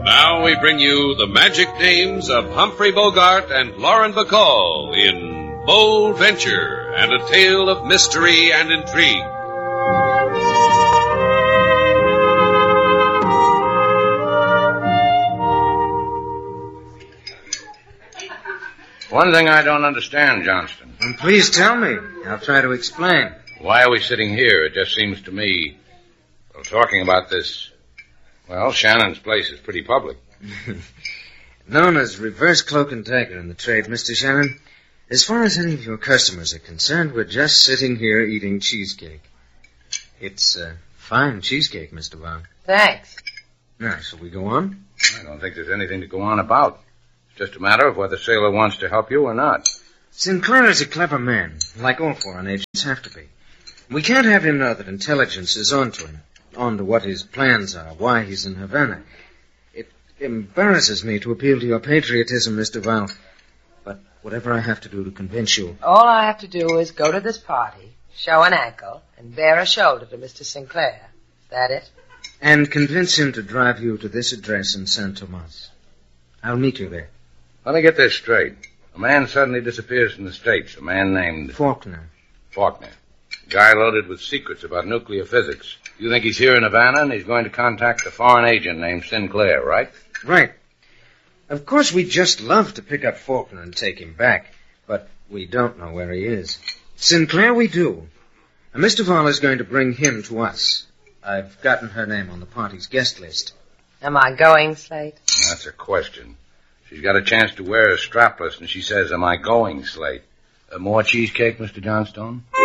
Now we bring you the magic names of Humphrey Bogart and Lauren Bacall in Bold Venture and a Tale of Mystery and Intrigue. One thing I don't understand, Johnston. Please tell me. I'll try to explain. Why are we sitting here? It just seems to me, talking about this, Shannon's place is pretty public. Known as reverse cloak and dagger in the trade, Mr. Shannon. As far as any of your customers are concerned, we're just sitting here eating cheesecake. It's fine cheesecake, Mr. Vaughn. Thanks. Now, shall we go on? I don't think there's anything to go on about. It's just a matter of whether Sailor wants to help you or not. Sinclair is a clever man, like all foreign agents have to be. We can't have him know that intelligence is onto him, onto what his plans are, why he's in Havana. It embarrasses me to appeal to your patriotism, Mr. Val, but whatever I have to do to convince you... All I have to do is go to this party, show an ankle, and bare a shoulder to Mr. Sinclair. Is that it? And convince him to drive you to this address in San Tomas. I'll meet you there. Let me get this straight. A man suddenly disappears from the States, a man named... Faulkner. Faulkner. Guy loaded with secrets about nuclear physics. You think he's here in Havana and he's going to contact a foreign agent named Sinclair, right? Right. Of course, we'd just love to pick up Faulkner and take him back, but we don't know where he is. Sinclair we do. And Mr. Vall is going to bring him to us. I've gotten her name on the party's guest list. Am I going, Slate? That's a question. She's got a chance to wear a strapless, and she says, am I going, Slate? More cheesecake, Mr. Johnstone?